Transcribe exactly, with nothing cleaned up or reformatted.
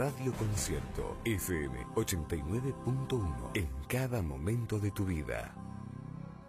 Radio Concierto, F M ochenta y nueve punto uno, en cada momento de tu vida.